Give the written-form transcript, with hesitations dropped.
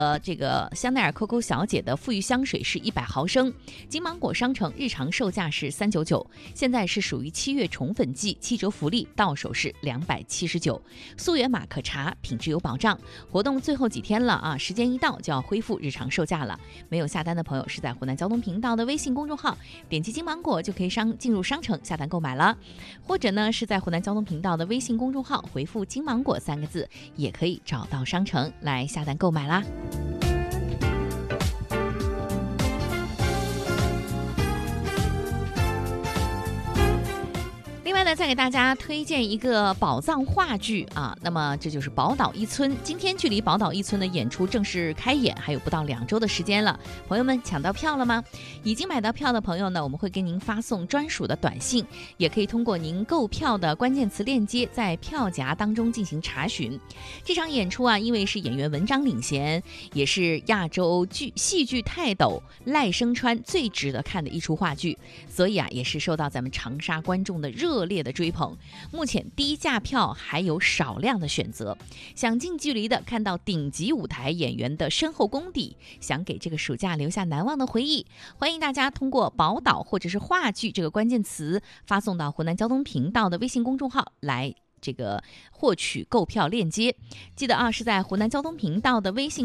这个香奈儿 COCO 小姐的馥郁香水是100毫升，金芒果商城日常售价是399，现在是属于7月宠粉季，7折福利，到手是279。溯源马可茶品质有保障，活动最后几天了啊，时间一到就要恢复日常售价了。没有下单的朋友是在湖南交通频道的微信公众号点击金芒果就可以进入商城下单购买了，或者呢是在湖南交通频道的微信公众号回复金芒果3个字，也可以找到商城来下单购买啦。另外呢，再给大家推荐一个宝藏话剧啊，那么这就是宝岛一村。今天距离宝岛一村的演出正式开演还有不到2周的时间了，朋友们抢到票了吗？已经买到票的朋友呢，我们会给您发送专属的短信，也可以通过您购票的关键词链接在票夹当中进行查询。这场演出啊，因为是演员文章领衔，也是亚洲戏剧泰斗赖声川最值得看的一出话剧，所以啊，也是受到咱们长沙观众的热烈的追捧。目前低价票还有少量的选择，想近距离的看到顶级舞台演员的深厚功底，想给这个暑假留下难忘的回忆，欢迎大家通过宝岛或者是话剧这个关键词发送到湖南交通频道的微信公众号来这个获取购票链接。记得啊，是在湖南交通频道的微信